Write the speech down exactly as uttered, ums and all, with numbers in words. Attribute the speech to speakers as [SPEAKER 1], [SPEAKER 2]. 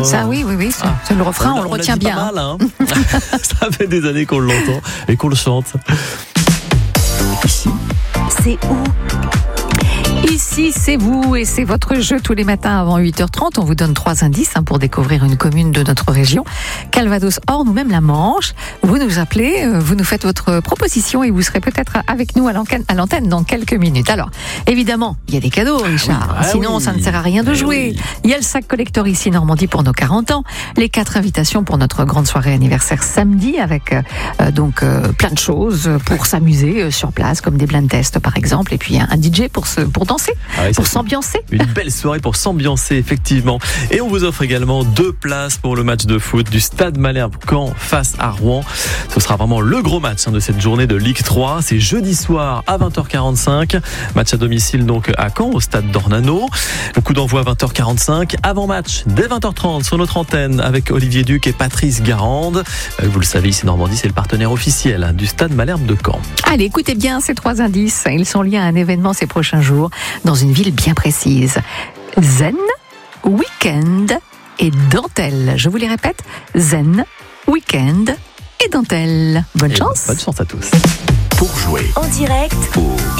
[SPEAKER 1] Hein.
[SPEAKER 2] Ça, oui, oui, oui. C'est, ah. c'est le refrain, on, on le retient bien.
[SPEAKER 1] Pas mal, hein. Ça fait des années qu'on l'entend et qu'on le chante.
[SPEAKER 2] Ici, c'est où ? Ici, c'est vous et c'est votre jeu tous les matins avant huit heures trente. On vous donne trois indices hein, pour découvrir une commune de notre région. Calvados, Orne ou même la Manche. Vous nous appelez, vous nous faites votre proposition et vous serez peut-être avec nous à l'antenne, à l'antenne dans quelques minutes. Alors, évidemment, il y a des cadeaux, Richard. Ah oui, ah Sinon, oui. ça ne sert à rien de jouer. Oui. Il y a le sac collector ici Normandie pour nos quarante ans. Les quatre invitations pour notre grande soirée anniversaire samedi avec euh, donc euh, plein de choses pour s'amuser euh, sur place, comme des blind tests par exemple, et puis un, un D J pour, se, pour danser. Ah oui, pour s'ambiancer.
[SPEAKER 1] Une belle soirée pour s'ambiancer, effectivement. Et on vous offre également deux places pour le match de foot du Stade Malherbe Caen face à Rouen. Ce sera vraiment le gros match hein, de cette journée de Ligue trois. C'est jeudi soir à vingt heures quarante-cinq. Match à domicile donc à Caen, au Stade d'Ornano. Le coup d'envoi à vingt heures quarante-cinq. Avant-match dès vingt heures trente sur notre antenne avec Olivier Duc et Patrice Garande. Vous le savez, ici Normandie, c'est le partenaire officiel du Stade Malherbe de Caen.
[SPEAKER 2] Allez, écoutez bien ces trois indices. Ils sont liés à un événement ces prochains jours dans une ville bien précise. Zen, week-end et dentelle. Je vous les répète. Zen, week-end et dentelle. Bonne
[SPEAKER 1] et
[SPEAKER 2] chance.
[SPEAKER 1] Bonne chance à tous.
[SPEAKER 3] Pour jouer
[SPEAKER 4] en direct
[SPEAKER 3] au